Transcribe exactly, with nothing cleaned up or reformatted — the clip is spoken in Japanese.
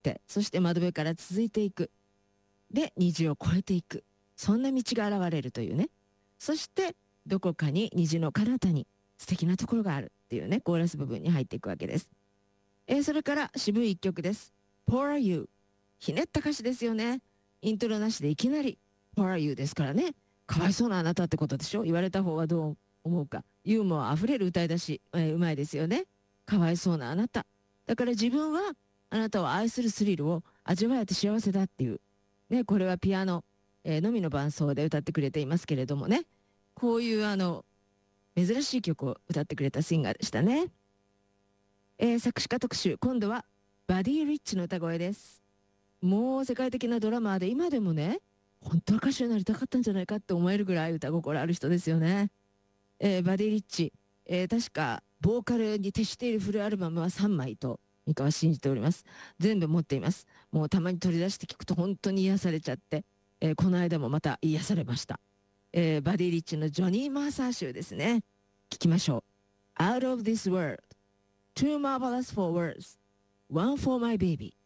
、そして窓辺から続いていく。で、虹を越えていく。そんな道が現れるというね。そして、どこかに虹の彼方に素敵なところがあるっていうね、コーラス部分に入っていくわけです。えーそれから渋い一曲です。For You。ひねった歌詞ですよね。イントロなしでいきなり For You ですからね。かわいそうなあなたってことでしょ。言われた方はどう思うか。ユーモア溢れる歌い出し、えーうまいですよね。かわいそうなあなた。だから自分はあなたを愛するスリルを味わえて幸せだっていう。ね、これはピアノ、えーのみの伴奏で歌ってくれていますけれどもね。こういうあの、珍しい曲を歌ってくれたシンガーでしたね。えー作詞家特集、今度はバディ・リッチの歌声です。もう世界的なドラマーで今でもね、本当は歌手になりたかったんじゃないかって思えるぐらい歌心ある人ですよね。えーバディ・リッチ、えー確かボーカルに徹しているフルアルバムはさんまいと三河は信じております。全部持っています。もうたまに取り出して聞くと本当に癒されちゃって、えーこの間もまた癒されました。えーバディ・リッチのジョニー・マーサー集ですね。聞きましょう。Out of this world, too marvelous for words, one for my baby.